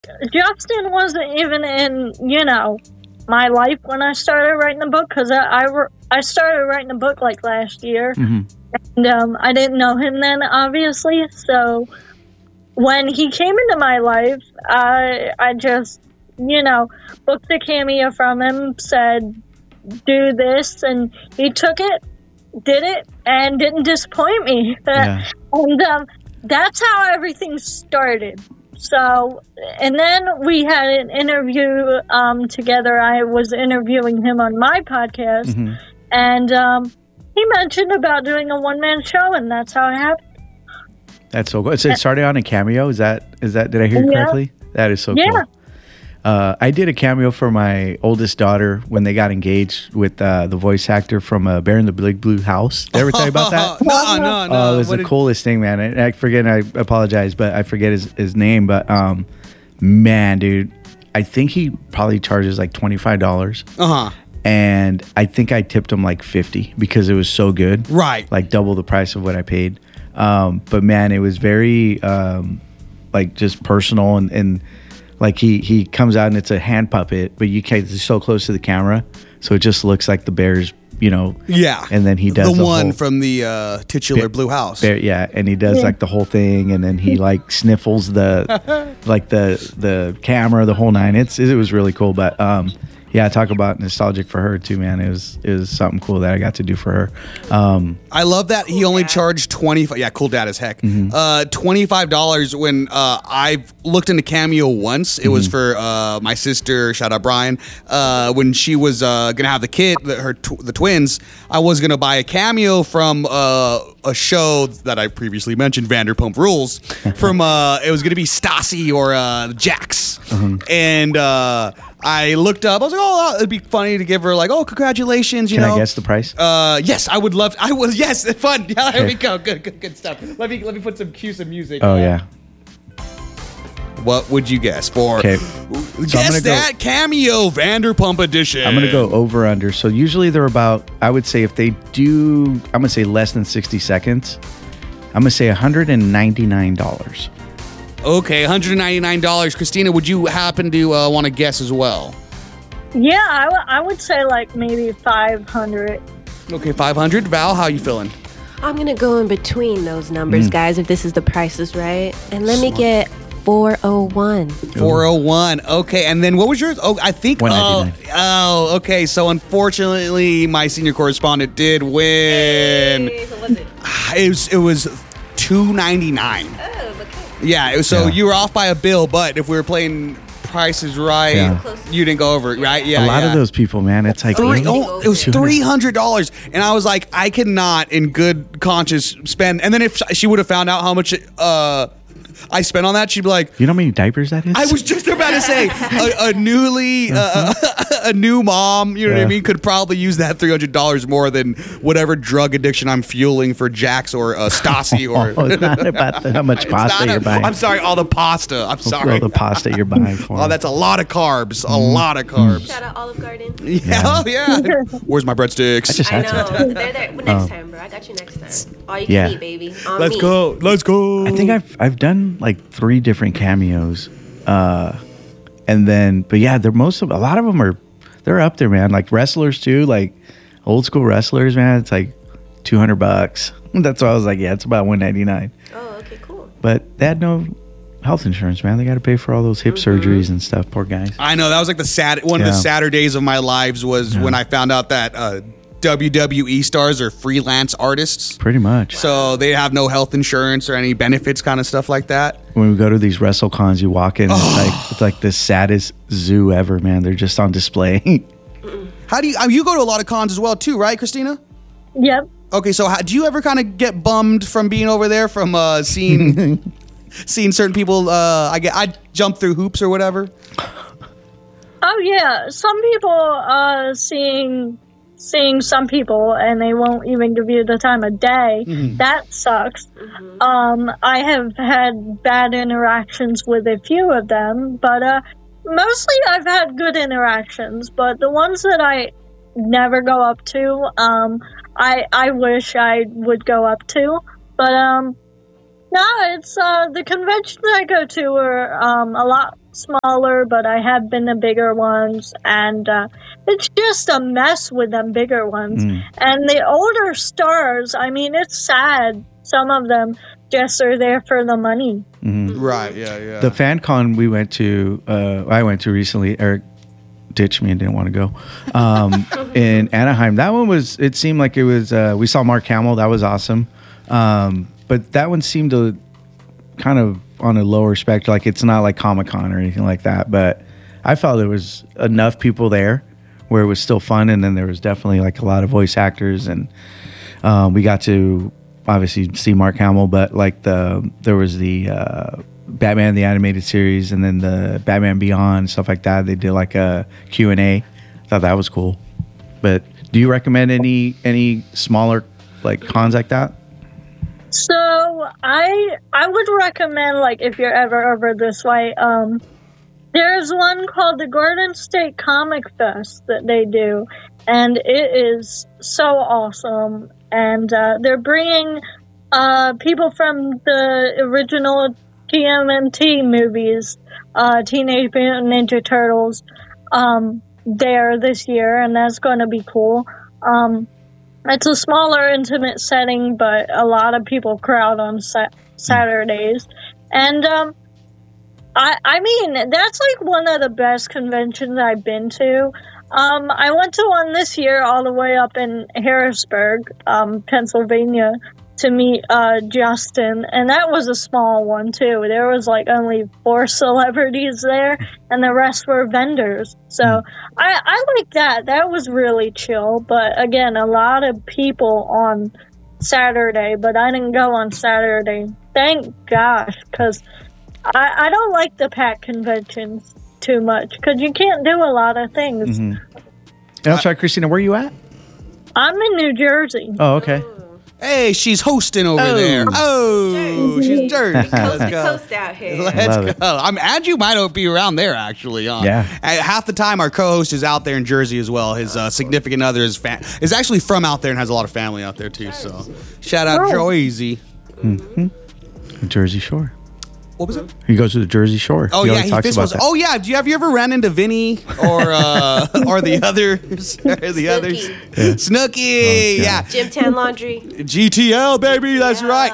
Justin wasn't even in, my life when I started writing the book, because I started writing the book like last year, and I didn't know him then, obviously. So when he came into my life, I just, booked a cameo from him, said, do this, and he took it, did it, and didn't disappoint me. Yeah. And that's how everything started. So, and then we had an interview together. I was interviewing him on my podcast, and he mentioned about doing a one-man show, and that's how it happened. That's so cool. So it started on a cameo. Is that? Did I hear you correctly? That is so cool. I did a cameo for my oldest daughter when they got engaged with the voice actor from Bear in the Big Blue House. Did I ever tell you about that? No. It was the coolest thing, man. I forget. I apologize, but I forget his name. But man, dude, I think he probably charges like $25. And I think I tipped him like $50 because it was so good. Right. Like double the price of what I paid. But man, it was very like just personal and like he comes out and it's a hand puppet, but you can't. It's so close to the camera, so it just looks like the bear's, Yeah. And then he does the one whole, from the titular Blue House. bear, yeah, and he does like the whole thing, and then he like sniffles the like the camera, the whole nine. It was really cool, but yeah, talk about nostalgic for her too, man. It was something cool that I got to do for her. I love that he only charged $25. Yeah, cool dad as heck. $25 when I've looked into Cameo once. It was for my sister, shout out Brian, when she was gonna have the kid, the twins. I was gonna buy a cameo from a show that I previously mentioned, Vanderpump Rules. From it was gonna be Stassi or Jax, and I looked up. I was like, "Oh, it'd be funny to give her like, oh, congratulations." Can I guess the price? Yes, I would love. Yes, fun. Yeah, here we go. Good stuff. Let me put some music. Oh yeah. What would you guess for? Okay. Guess that Cameo Vanderpump edition. I'm gonna go over under. So usually they're about. I would say if they do, I'm gonna say less than 60 seconds. I'm gonna say $199. Okay, $199. Christina, would you happen to want to guess as well? Yeah, I would say like maybe 500. Okay, 500. Val, how you feeling? I'm going to go in between those numbers, guys, if this is the prices right. And let me get 401. 401. Okay, and then what was yours? Oh, I think. Oh, okay. So unfortunately, my senior correspondent did win. Hey, what was it? It was $299. Oh, okay. Yeah, so you were off by a bill, but if we were playing Price is Right, you didn't go over it, right? Yeah, a lot of those people, man. It's like it was $300, and I was like, I cannot, in good conscience, spend. And then if she would have found out how much I spent on that, she'd be like, you know how many diapers that is? I was just about to say, a new mom, you know what I mean, could probably use that $300 more than whatever drug addiction I'm fueling for Jax or Stassi or. It's not about how much pasta you're buying. I'm sorry, all the pasta. I'm sorry. All the pasta you're buying for. Oh, that's a lot of carbs. A lot of carbs. Shout out Olive Garden. Yeah, oh, yeah. Where's my breadsticks? I just had know. They're there. Next time, bro. I got you next time. All you can eat, baby. Let's go. Let's go. I think I've done like 3 different cameos, and then but yeah, a lot of them they're up there, man. Like wrestlers too, like old school wrestlers, man. It's like $200. That's why I was like, yeah, it's about $199. Oh, okay, cool. But they had no health insurance, man. They got to pay for all those hip surgeries and stuff. Poor guys. I know that was like one of the sadder days of my lives was when I found out that WWE stars are freelance artists. Pretty much. So they have no health insurance or any benefits, kind of stuff like that. When we go to these WrestleCons, you walk in, it's like the saddest zoo ever, man. They're just on display. How do you go to a lot of cons as well too, right, Christina? Yep. Okay, so do you ever kind of get bummed from being over there, from seeing certain people? I jump through hoops or whatever. Oh yeah, some people seeing some people and they won't even give you the time of day. That sucks. I have had bad interactions with a few of them, but mostly I've had good interactions. But the ones that I never go up to, I wish I would go up to. But no, it's the conventions I go to are a smaller, but I have been to bigger ones, and it's just a mess with them bigger ones. And the older stars, I mean, it's sad. Some of them just are there for the money. Right, yeah. The FanCon we went to, I went to recently, Eric ditched me and didn't want to go, in Anaheim. That one it seemed like it was, we saw Mark Hamill. That was awesome. But that one seemed to kind of on a lower spectrum. Like, it's not like Comic-Con or anything like that. But I felt there was enough people there where it was still fun. And then there was definitely like a lot of voice actors. And we got to obviously see Mark Hamill. But like there was the Batman, the animated series, and then the Batman Beyond, stuff like that. They did like a Q&A. I thought that was cool. But do you recommend any smaller like cons like that? So I would recommend, like, if you're ever over this way, there's one called the Garden State Comic Fest that they do, and it is so awesome. And they're bringing people from the original TMNT movies, Teenage Mutant Ninja Turtles, there this year, and that's going to be cool. It's a smaller, intimate setting, but a lot of people crowd on Saturdays. And, I mean, that's like one of the best conventions I've been to. I went to one this year all the way up in Harrisburg, Pennsylvania, to meet Justin, and that was a small one too. There was like only 4 celebrities there, and the rest were vendors. So I like that. That was really chill. But again, a lot of people on Saturday, but I didn't go on Saturday. Thank gosh, because I don't like the packed conventions too much, because you can't do a lot of things. And I'm sorry, Christina, where are you at? I'm in New Jersey. Oh, okay. Hey, she's hosting over there. Oh, she's Jersey. Coast to coast out here. Let's go. Andrew might be around there, actually. Yeah. Half the time, our co-host is out there in Jersey as well. His significant other is actually from out there and has a lot of family out there, too. So, shout out Jersey. Jersey Shore. What was it? He goes to the Jersey Shore. Oh, he yeah, he talks about that. Oh, yeah. Have you ever ran into Vinny or the others? Snooki. Snooki. Oh, yeah. Gym Tan Laundry. GTL, baby. That's right.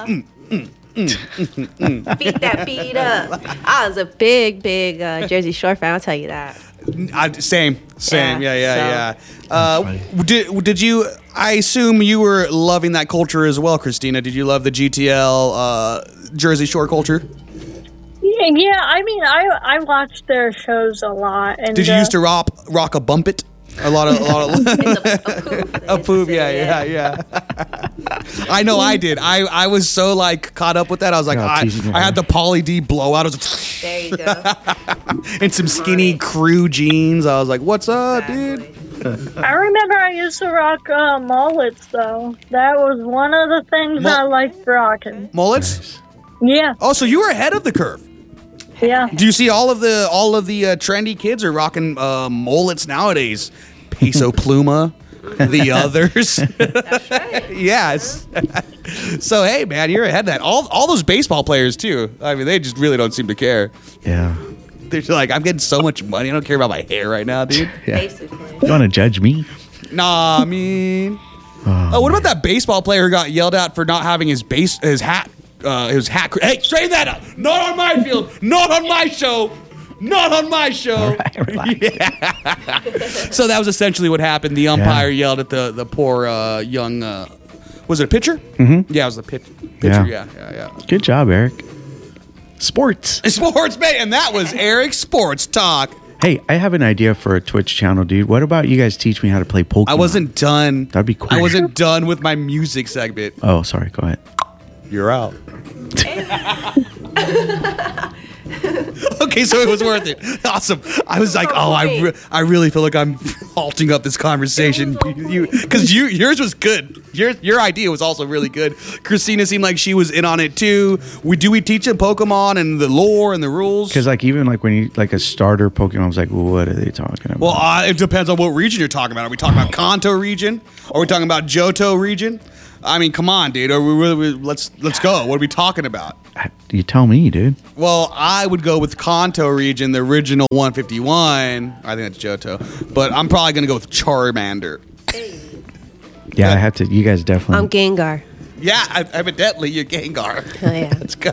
Beat that beat up. I was a big Jersey Shore fan, I'll tell you that. Same. Yeah. Funny. Did you? I assume you were loving that culture as well, Christina. Did you love the GTL Jersey Shore culture? Yeah. I mean, I watched their shows a lot. And did you used to rock a bump it? A lot of It's a poof. Yeah. I know I did. I was so like caught up with that. I was like, I had the Pauly D blowout. I was like, there you go. and some skinny crew jeans. I was like, what's up, dude? I remember I used to rock mullets, though. That was one of the things I liked rocking. Mullets? Yeah. Oh, so you were ahead of the curve. Yeah. Do you see all of the trendy kids are rocking mullets nowadays? Peso Pluma, the others. That's right. Yes. So hey, man, you're ahead of that. All those baseball players too. I mean, they just really don't seem to care. Yeah. They're just like, I'm getting so much money. I don't care about my hair right now, dude. Yeah. Basically. You want to judge me? Nah, I mean. Oh, what about that baseball player who got yelled at for not having his hat? Hey, straighten that up. Not on my field. Not on my show. Not on my show. All right, relax. Yeah. So that was essentially what happened. The umpire yelled at the poor young. Was it a pitcher? Mm-hmm. Yeah, it was the pitcher. Yeah. Good job, Eric. Sports, man, and that was Eric's Sports Talk. Hey, I have an idea for a Twitch channel, dude. What about you guys teach me how to play Pokemon? I wasn't done. That'd be cool. I wasn't done with my music segment. Oh, sorry. Go ahead. You're out. Okay, so it was worth it. Awesome. I was like, I really feel like I'm halting up this conversation. Because yours was good. Your idea was also really good. Christina seemed like she was in on it too. We teach them Pokemon and the lore and the rules? Because even when you like a starter Pokemon, I was like, what are they talking about? Well, it depends on what region you're talking about. Are we talking about Kanto region? Are we talking about Johto region? I mean, come on, dude. Let's go. What are we talking about? You tell me, dude. Well, I would go with Kanto region, the original 151. I think that's Johto. But I'm probably going to go with Charmander. Yeah, I have to. You guys definitely. I'm Gengar. Yeah, evidently you're Gengar. Oh, yeah. Let's go.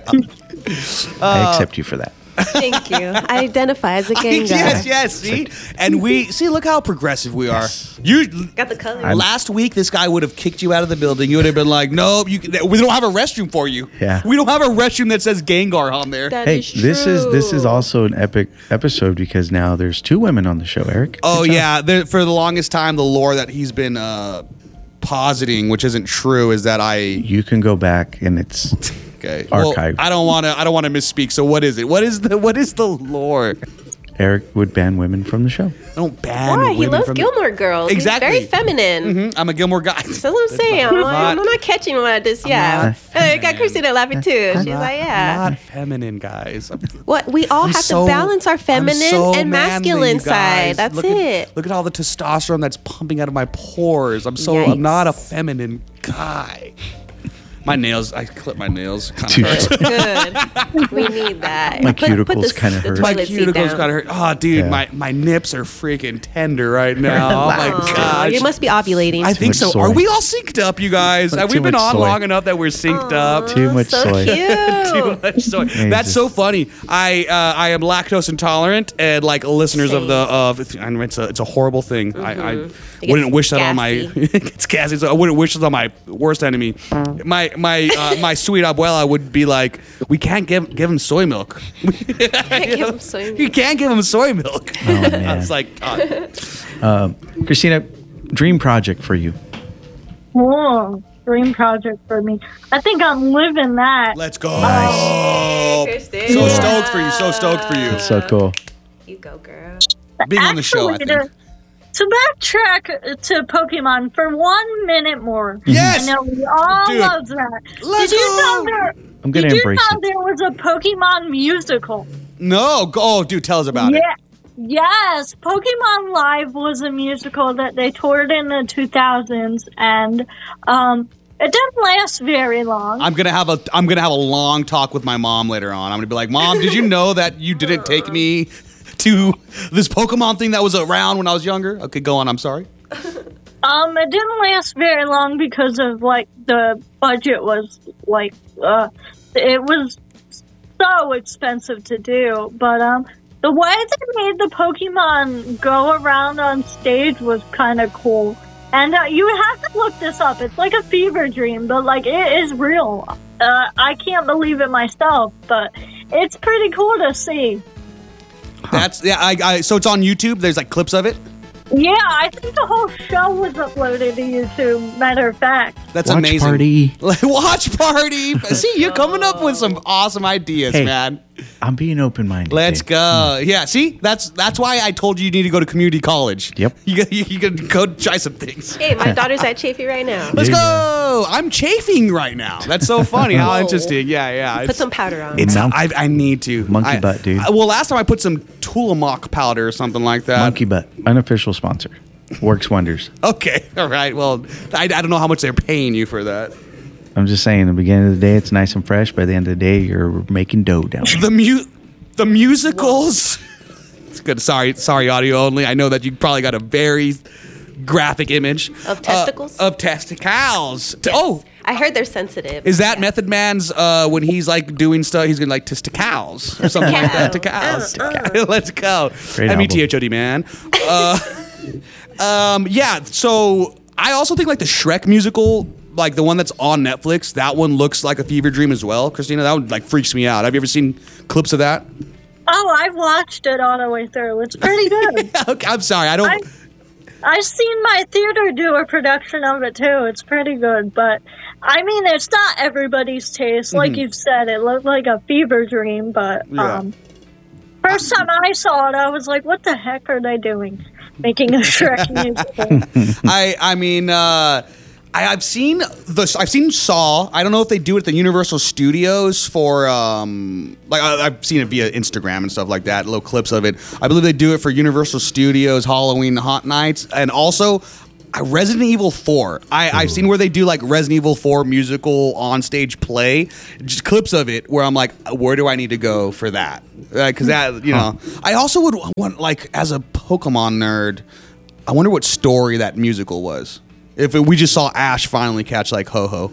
I accept you for that. Thank you. I identify as a Gengar. Yes. See, and look how progressive we are. Yes. You Got the color. last week, this guy would have kicked you out of the building. You would have been like, "Nope, we don't have a restroom for you. Yeah. We don't have a restroom that says Gengar on there." That Hey, is true. this is also an epic episode because now there's 2 women on the show, Eric. Oh Good job. yeah, for the longest time, the lore that he's been positing, which isn't true, is that You can go back and it's okay. Archive. Well, I don't want to misspeak. So what is it? What is the lore? Eric would ban women from the show. I don't ban Why? women He loves from Gilmore Girls. Exactly. He's very feminine. I'm a Gilmore guy. That's what I'm saying. I'm not catching what this. Yeah. I got Christina laughing too. She's like, yeah. Not feminine, guys. What? We all have to balance our feminine and manly, masculine you guys. side. That's look it. Look at all the testosterone that's pumping out of my pores. I'm Yikes. not a feminine guy. My nails, I clip my nails. Kind Dude. of hurt. Good. We need that. My cuticles kinda hurt. My toilet seat cuticles down. gotta hurt. Oh, dude, Yeah. my nips are freaking tender right now. Oh my Aw, gosh. you must be ovulating. I think much so. soy. Are we all synced up, you guys? Too Have we been much on soy. long enough that we're synced up? Too much so soy. Cute. Too much soy. That's so funny. I am lactose intolerant, and like listeners Same. I know it's a horrible thing. I It wouldn't gets wish that on my gassy. it's gassy. So I wouldn't wish this on my worst enemy. My sweet abuela would be like, we can't give him soy milk. Give him soy milk. You can't give him soy milk. Oh, man. I was like, God. Christina, dream project for you. Oh, dream project for me. I think I'm living that. Let's go. Hey, Christina. So stoked for you. So stoked for you. So cool. You go, girl. Being on the show, I think. To backtrack to Pokemon for 1 minute more. Yes! I know we all Dude, love that. let's Did you go! know there? I'm gonna Did you embrace know it. there was a Pokemon musical? No. Oh, dude, tell us about it. Yes, Pokemon Live was a musical that they toured in the 2000s, and it didn't last very long. I'm gonna have a long talk with my mom later on. I'm gonna be like, Mom, did you know that you didn't take me to this Pokemon thing that was around when I was younger? Okay, go on. I'm sorry. It didn't last very long because of like the budget was like it was so expensive to do. But the way they made the Pokemon go around on stage was kind of cool. And you have to look this up. It's like a fever dream, but like it is real. I can't believe it myself, but it's pretty cool to see. That's so it's on YouTube. There's like clips of it. Yeah, I think the whole show was uploaded to YouTube, matter of fact. That's Watch amazing. party. Watch party. See, you're coming up with some awesome ideas, Hey. man. I'm being open-minded. Let's dude. go. Yeah, see, that's why I told you need to go to community college. Yep. You can go try some things. Hey, my daughter's at Chafee right now. Let's Yeah, go. I'm chafing right now. That's so funny. How Whoa. interesting. Yeah. Put It's- some powder on. It's I need to. Monkey butt, dude. Well, last time I put some Tulamok powder or something like that. Monkey Butt, unofficial sponsor. Works wonders. Okay. All right. Well, I don't know how much they're paying you for that. I'm just saying, at the beginning of the day, it's nice and fresh. By the end of the day, you're making dough down there. The musicals. It's good. Sorry, audio only. I know that you probably got a very graphic image Of testicles? Of testicles. Yes. Oh, I heard they're sensitive. is that Method Man's when he's like doing stuff? He's gonna like testicals or something like that. Testicals. Let's go. Great album. METHOD, man. Yeah. So I also think like the Shrek musical, like the one that's on Netflix, that one looks like a fever dream as well. Christina, that one like freaks me out. Have you ever seen clips of that? Oh, I've watched it all the way through. It's pretty good. Okay, I'm sorry. I don't. I've seen my theater do a production of it too. It's pretty good, but I mean, it's not everybody's taste. Like you've said, it looked like a fever dream, but Yeah. first time I saw it, I was like, what the heck are they doing? Making a Shrek musical. I mean, I've seen Saw. I don't know if they do it at the Universal Studios for like I've seen it via Instagram and stuff like that. Little clips of it. I believe they do it for Universal Studios Halloween Haunt Nights, and also Resident Evil 4. I've seen where they do like Resident Evil 4 musical on stage play, just clips of it where I'm like, where do I need to go for that? Because that, you know, I also would want, like, as a Pokemon nerd, I wonder what story that musical was. If we just saw Ash finally catch like Ho-Oh.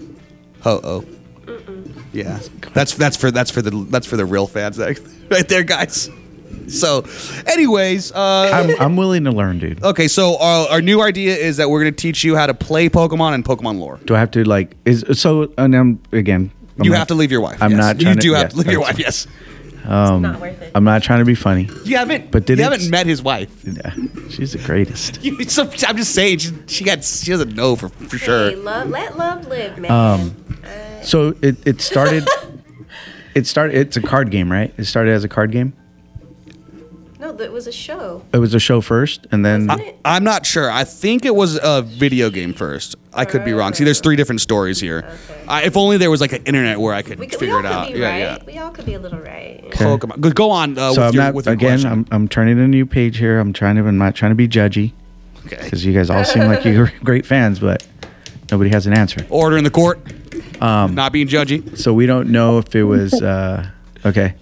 Yeah, that's for the real fans right there, guys. So, anyways, I'm willing to learn, dude. Okay, so our new idea is that we're going to teach you how to play Pokemon and Pokemon lore. Do I have to like? I'm you have to leave your wife. I'm yes. not. You do have to leave your wife. Yes. It's not worth it. I'm not trying to be funny. You haven't. But you haven't met his wife. Yeah, she's the greatest. I'm just saying she doesn't know for sure. Hey, let love live, man. So it started. It's a card game, right? It started as a card game. No, that was a show. It was a show first, and then I'm not sure. I think it was a video game first. I could be wrong. See, there's 3 different stories here. Okay. If only there was like an internet where I could figure it out. Yeah. We all could be a little right. Okay. Pokemon. Go on. So I'm not again. I'm turning a new page here. I'm not trying to be judgy. Okay. Because you guys all seem like you're great fans, but nobody has an answer. Order in the court. Not being judgy. So we don't know if it was okay.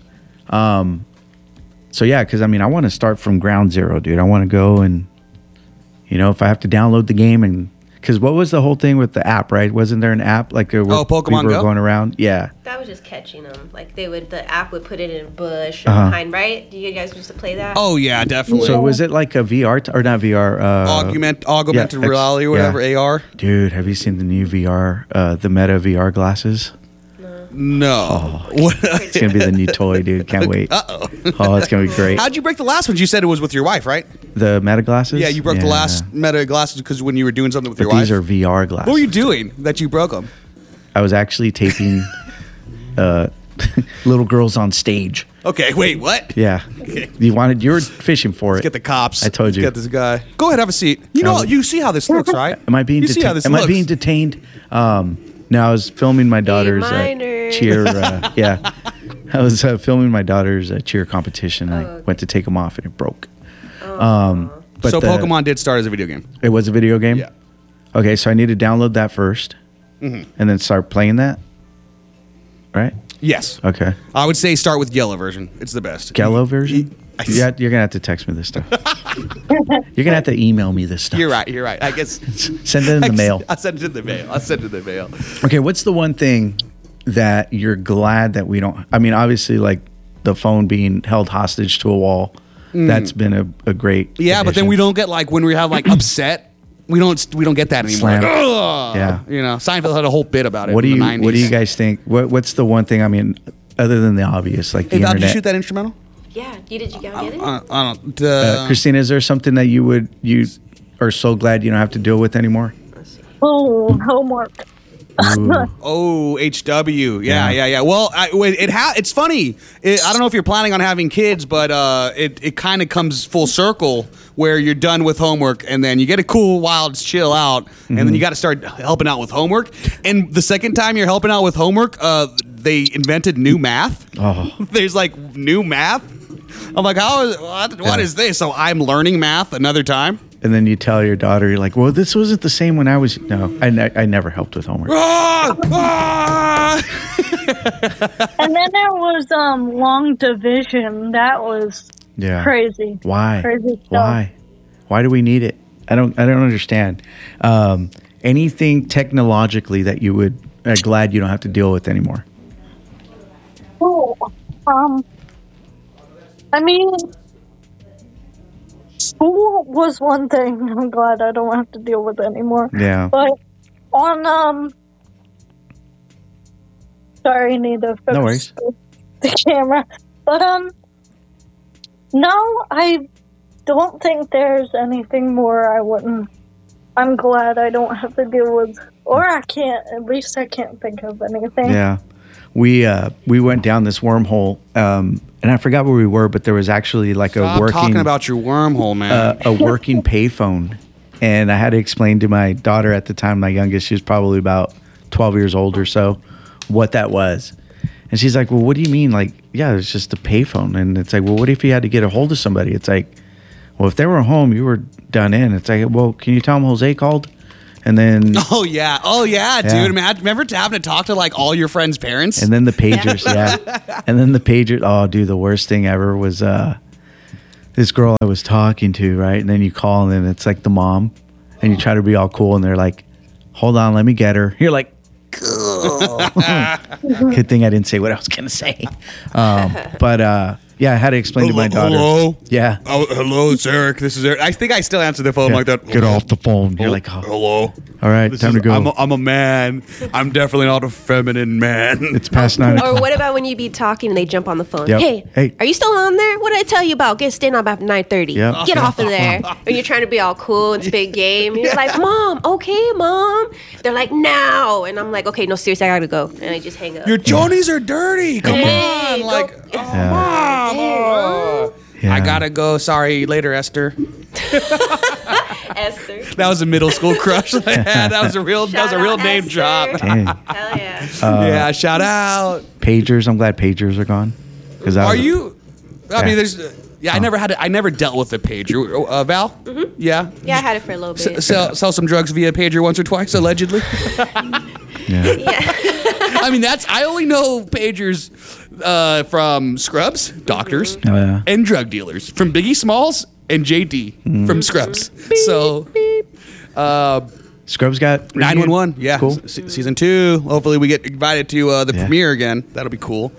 So yeah, because I mean, I want to start from ground zero, dude. I want to go and, you know, if I have to download the game and because what was the whole thing with the app, right? Wasn't there an app like Pokemon people Go? were going around? Yeah. That was just catching them. Like the app would put it in a bush or behind, right? Do you guys used to play that? Oh yeah, definitely. So was it like a VR or not VR? Augmented reality or whatever, AR. Dude, have you seen the new VR, the Meta VR glasses? No. It's gonna be the new toy, dude. Can't wait. Oh, it's gonna be great. How'd you break the last one? You said it was with your wife, right? The Meta glasses? Yeah, you broke the last Meta glasses because when you were doing something with your wife. These are VR glasses. What were you doing that you broke them? I was actually taping little girls on stage. Okay, wait, what? Yeah. Okay. You were fishing for Let's it. get the cops. I told you. Let's get this guy. Go ahead, have a seat. You know, you see how this looks, right? Am I being see how detained? this Am I looks. being detained? No, I was filming my daughter's minor. cheer. Yeah, I was filming my daughter's cheer competition. I went to take them off and it broke. But So Pokemon did start as a video game. It was a video game. Yeah. Okay, so I need to download that first, and then start playing that. Right. Yes. Okay. I would say start with yellow version. It's the best. Yellow version. Yeah, you're gonna have to text me this stuff. You're gonna have to email me this stuff. You're right. I guess Send it in the mail. I'll send it in the mail. Okay, what's the one thing that you're glad that we don't? I mean, obviously, like the phone being held hostage to a wall. That's been a great. Yeah, but then we don't get like when we have like upset. We don't get that anymore. Slam. Like, ugh! Yeah. You know, Seinfeld had a whole bit about it. What do in you the 90s. What do you guys think? What's the one thing? I mean, other than the obvious, like the Hey, Val, did you internet. shoot that instrumental? Yeah. Did you go get it? I don't. Christina, is there something that you are so glad you don't have to deal with anymore? Oh, homework. Oh, HW. Yeah. Well, it's funny. I don't know if you're planning on having kids, but it kind of comes full circle where you're done with homework and then you get a cool, wild chill out, and then you got to start helping out with homework. And the second time you're helping out with homework, they invented new math. Oh. There's like new math. I'm like, what is this? So I'm learning math another time. And then you tell your daughter, you're like, well, this wasn't the same when I was. No, I never helped with homework. And then there was long division. That was crazy. Why? Crazy stuff. Why? Why do we need it? I don't understand. Anything technologically that you would glad you don't have to deal with anymore. Oh, I mean, school was one thing I'm glad I don't have to deal with anymore. Yeah. But on sorry, I need to fix No worries. the camera. But no, I don't think there's anything more I'm glad I don't have to deal with, or at least I can't think of anything. Yeah. We went down this wormhole, and I forgot where we were, but there was actually like Stop talking about your wormhole, man. a working payphone, and I had to explain to my daughter at the time, my youngest, she was probably about 12 years old or so, what that was. And she's like, well, what do you mean? Like, yeah, it's just a payphone. And it's like, well, what if you had to get a hold of somebody? It's like, Well, if they were home, you were done in. It's like, well, can you tell them Jose called? And then Oh yeah, dude. Man, remember having to talk to like all your friends' parents? and then the pagers, yeah. And then the pagers. Oh, dude, the worst thing ever was this girl I was talking to, right? And then you call, and then it's like the mom, and you try to be all cool, and they're like, "Hold on, let me get her." You're like, good thing I didn't say what I was gonna say. But yeah, I had to explain to my daughter. Hello? Yeah. Oh, hello, it's Eric. This is Eric. I think I still answer the phone Yeah. like that. Get off the phone. You're like, oh, hello. all right, time to go. I'm a man. I'm definitely not a feminine man. It's past 9 o'clock. Or what about when you be talking and they jump on the phone? Yep. Hey, Hey. are you still on there? What did I tell you about? Get staying up after 9:30. Yep. Get off of there. And you're trying to be all cool and spit game. And you're like, Mom, okay, Mom. They're like, now. And I'm like, okay, no, seriously, I gotta go. And I just hang up. Your chonies are dirty. Come Hey, on. go- Like, Yeah. Mom. Yeah. I gotta go. Sorry. Later, Esther. Esther. That was a middle school crush I had. That was a real Shout out, name Esther. drop. Dang. Hell yeah. Yeah, shout out. Pagers. I'm glad pagers are gone. Because Are you? I mean, Yeah. there's. Yeah, I never dealt with a pager. Val? Mm-hmm. Yeah. Yeah, I had it for a little bit. Sell some drugs via pager once or twice, allegedly. Yeah. Yeah. I mean, I only know pagers from Scrubs, doctors, Oh, yeah. and drug dealers. From Biggie Smalls and JD from Scrubs. So, Scrubs got 911. Yeah. Cool. Season 2. Hopefully, we get invited to the Yeah. premiere again. That'll be cool.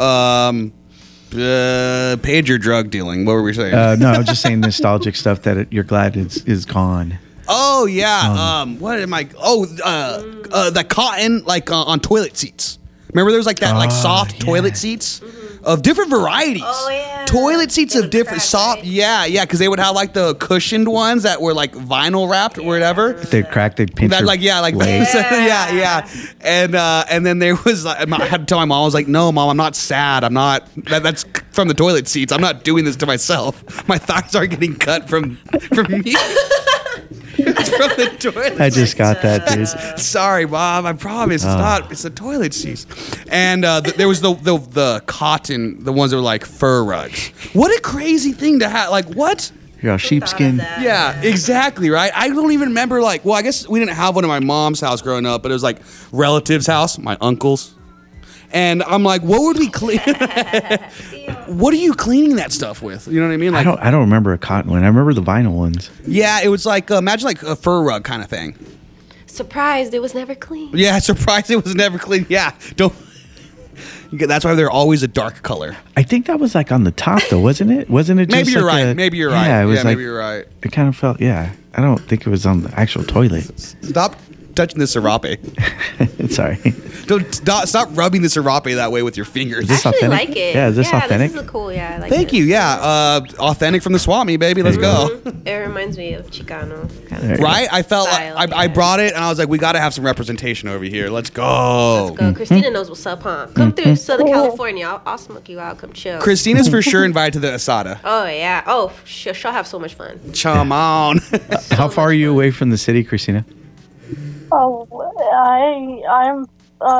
Pager drug dealing. What were we saying? No, I was just saying nostalgic stuff that you're glad is gone. Oh yeah. What am I? Oh, the cotton like on toilet seats. Remember, there was like that like soft toilet seats of different varieties. Oh, yeah. Toilet seats They of would different crack, soft. right? Yeah, because they would have like the cushioned ones that were like vinyl wrapped or whatever. They cracked, they'd pinch That your like leg. yeah, and then there was I had to tell my mom, I was like, no, Mom, I'm not sad. I'm not. That's from the toilet seats. I'm not doing this to myself. My thighs are getting cut from me. It's from the toilet. I just got that, dude. Sorry, Mom. I promise it's not. It's the toilet seats. And there was the cotton, the ones that were like fur rugs. What a crazy thing to have! Like what? Yeah, sheepskin. Yeah, exactly. Right. I don't even remember. Like, well, I guess we didn't have one in my mom's house growing up, but it was like relatives' house, my uncle's. And I'm like, what would we clean? What are you cleaning that stuff with? You know what I mean? Like, I don't remember a cotton one. I remember the vinyl ones. yeah, it was like imagine like a fur rug kind of thing. Surprised it was never clean. Yeah, surprised it was never clean. Yeah, don't. That's why they're always a dark color. I think that was like on the top though, wasn't it? Wasn't it? Just Maybe you're like right. Maybe you're right. Yeah, it was Yeah, like maybe you're right. it kind of felt. Yeah, I don't think it was on the actual toilet. Stop touching the serape. Sorry. Don't stop rubbing the serape that way with your fingers. Is this I actually authentic? like it. Yeah, is this authentic? This is cool. Yeah, I like Thank it. you. Yeah, authentic from the Swami, baby. Let's go. It reminds me of Chicano. Kind of. Right? I felt Style, like I yeah. brought it and I was like, we got to have some representation over here. Let's go. Let's go. Christina knows what's up, huh? Come through Southern California. I'll smoke you out. Come chill. Christina's for sure invited to the asada. Oh yeah. Oh, she'll have so much fun. Come on. How far are you away from the city, Christina? Oh, I'm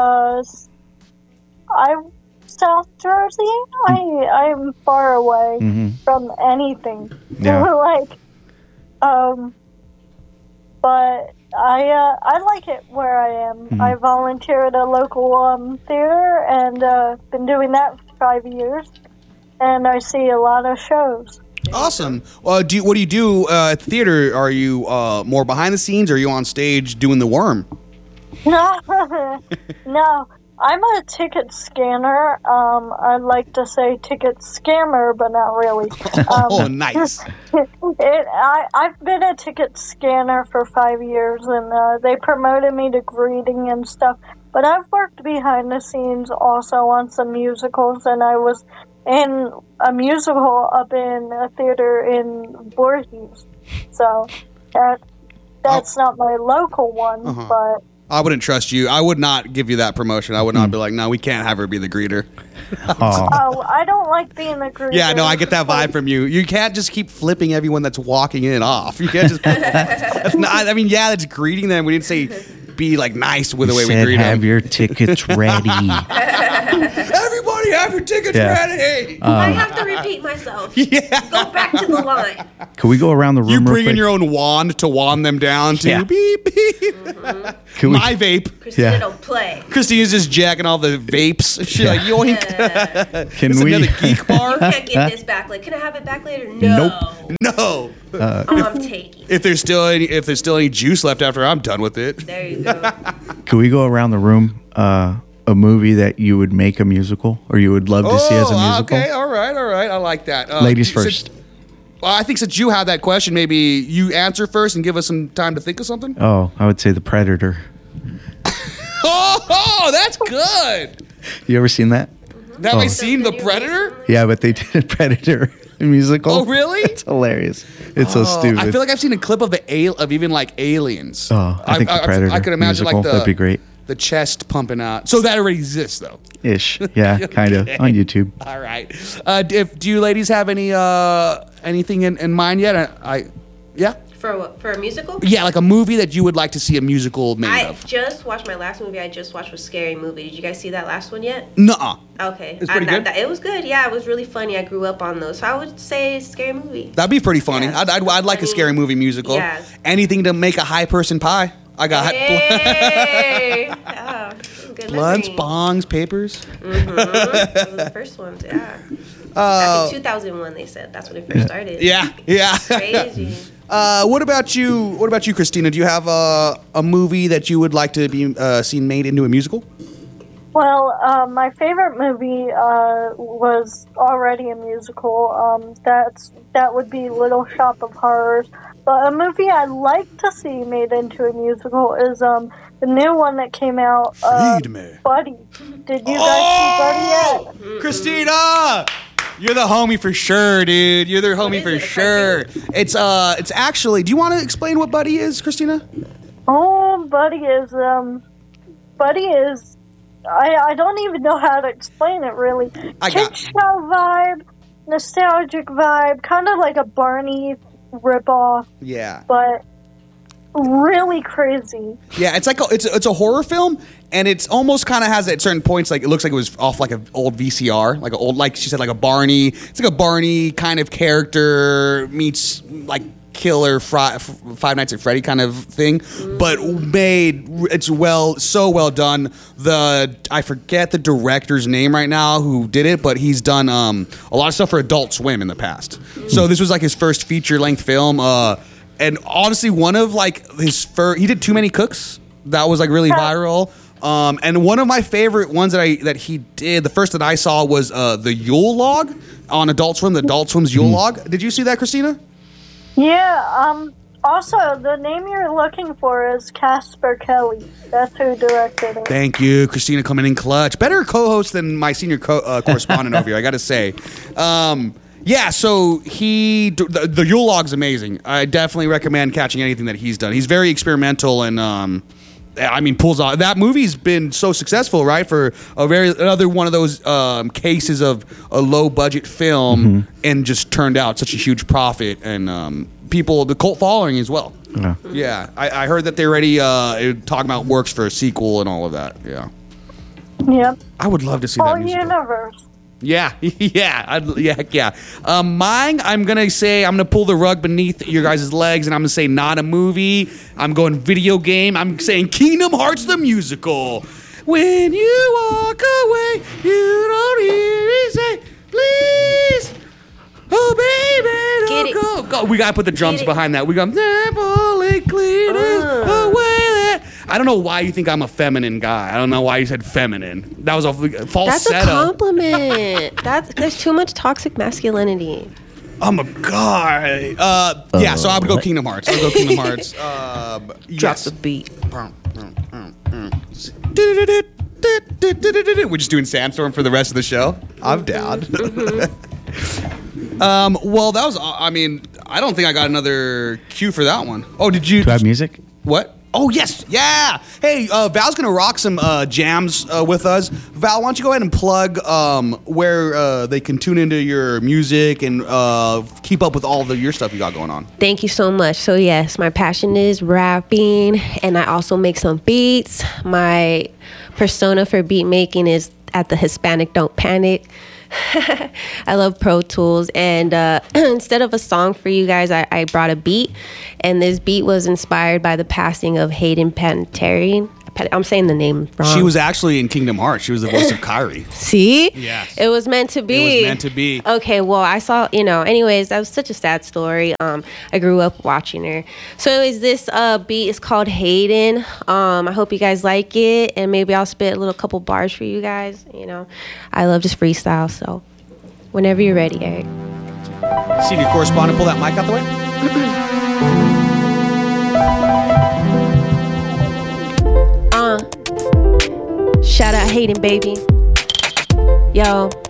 South Jersey. I'm far away from anything. Yeah. But I like it where I am. I volunteer at a local theater and been doing that for 5 years, and I see a lot of shows. Awesome. What do you do at the theater? Are you more behind the scenes or are you on stage doing the worm? No, no. I'm a ticket scanner. I'd like to say ticket scammer, but not really. Oh, nice. I've been a ticket scanner for 5 years, and they promoted me to greeting and stuff. But I've worked behind the scenes also on some musicals, and I was in a musical up in a theater in Voorhees. So that's not my local one, but... I wouldn't trust you. I would not give you that promotion. I would not be like, no, we can't have her be the greeter. Oh, Oh, I don't like being a greeter. Yeah, no, I get that vibe from you. You can't just keep flipping everyone that's walking in off. You can't just. That's not, I mean, yeah, that's greeting them. We didn't say be like nice with the way we said greet have them. your tickets ready. Everybody already have your tickets ready. I have to repeat myself. Yeah. Go back to the line. Can we go around the room? You real bring in quick? your own wand to wand them down to Yeah. beep beep. Can we- My vape. Christina Yeah. don't play. Christina's just jacking all the vapes. She's like, yoink. Can It's we? another geek bar? Can't get this back. Like, can I have it back later? No. No. I'm taking. If there's still any juice left after I'm done with it. There you go. Can we go around the room? A movie that you would make a musical, or you would love to see as a musical? Okay, all right. I like that. Ladies since- first. Well, I think since you had that question, maybe you answer first and give us some time to think of something. Oh, I would say The Predator. Oh, that's good. You ever seen that? Have I Oh. seen The Predator? Yeah, but they did a Predator musical. Oh, really? It's hilarious. It's so stupid. I feel like I've seen a clip of even like aliens. Oh, I think The Predator I could imagine musical, like that'd be great. the chest pumping out. So that already exists, though. Ish. Yeah, kind of on YouTube. All right. Do you ladies have anything in mind yet? Yeah. For what? For a musical? Yeah, like a movie that you would like to see a musical made I of. just watched my last movie. I just watched was Scary Movie. Did you guys see that last one yet? Nuh-uh. Okay. It's pretty good? It was good. Yeah, it was really funny. I grew up on those. So I would say Scary Movie. That'd be pretty funny. Yeah. I'd like a Funny. Scary Movie musical. Yeah. Anything to make a high person pie. I got Hey! Oh, good blunts, memory. bongs, papers. Those were the first ones, yeah. I think 2001, they said. That's when it first started. Yeah. Crazy. What about you, Christina? Do you have a movie that you would like to be seen made into a musical? Well, my favorite movie was already a musical. That would be Little Shop of Horrors. But a movie I'd like to see made into a musical is the new one that came out. Feed me. Buddy. Did you guys see Buddy yet? Christina! You're the homie for sure, dude. You're the homie is for it, a sure. It's actually. Do you want to explain what Buddy is, Christina? Oh, Buddy is. I don't even know how to explain it really. I got- Kid show vibe, nostalgic vibe, kind of like a Barney ripoff, Yeah. but really crazy. Yeah, it's like it's a horror film, and it's almost kind of has at certain points like it looks like it was off like an old VCR, like an old, like she said, like a Barney. It's like a Barney kind of character meets like Killer Five Nights at Freddy kind of thing, but made it's so well done. I forget the director's name right now who did it, but he's done a lot of stuff for Adult Swim in the past. So this was like his first feature length film. And honestly, one of like his first, he did Too Many Cooks. That was like really viral. And one of my favorite ones that he did, the first that I saw was the Yule Log on Adult Swim. The Adult Swim's Yule Log. Did you see that, Christina? Yeah. Also, the name you're looking for is Casper Kelly. That's who directed it. Thank you, Christina, coming in clutch. Better co-host than my senior correspondent over here, I got to say. Yeah, so the Yule Log's amazing. I definitely recommend catching anything that he's done. He's very experimental and pulls off. That movie's been so successful, right? For another one of those cases of a low budget film and just turned out such a huge profit and the cult following as well. Yeah. Yeah, I heard that they're already talking about works for a sequel and all of that. Yeah, Yep. I would love to see Whole that musical. universe. Yeah, yeah. Mine, I'm gonna pull the rug beneath your guys' legs, and I'm gonna say not a movie. I'm going video game. I'm saying Kingdom Hearts the musical. When you walk away, you don't hear me say, please, oh baby, Get don't it. go. We gotta put the drums Get it. behind that. We go, clear away. I don't know why you think I'm a feminine guy. I don't know why you said feminine. That was a false That's a setup. compliment. There's too much toxic masculinity. I'm a guy. Yeah, so I would go Kingdom Hearts. I'll go Kingdom Hearts. Drop Yes. the beat. We're just doing Sandstorm for the rest of the show. I'm down. Well, that was. I don't think I got another cue for that one. Oh, did you? Do I have music? What? Oh, yes. Yeah. Hey, Val's going to rock some jams with us. Val, why don't you go ahead and plug where they can tune into your music and keep up with all your stuff you got going on. Thank you so much. So yes, my passion is rapping, and I also make some beats. My persona for beat making is at the Hispanic Don't Panic. I love Pro Tools, and instead of a song for you guys, I brought a beat, and this beat was inspired by the passing of Hayden Panettiere. I'm saying the name wrong. She was actually in Kingdom Hearts. She was the voice of Kairi. See? Yes. It was meant to be. It was meant to be. Okay, well, I saw, anyways, that was such a sad story. I grew up watching her. So anyways, this beat is called Hayden. I hope you guys like it, and maybe I'll spit a little couple bars for you guys. I love just freestyle, so whenever you're ready, Eric. Senior correspondent, pull that mic out the way. Shout out Hayden, baby. Yo.